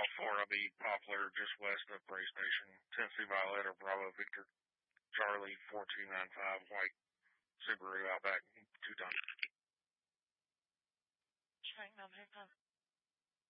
off 4, I'll be Poplar, just west of Prairie Station. Tennessee Violet or Bravo Victor. Charlie 4295, white Subaru Outback, 2 tons. Track number 5.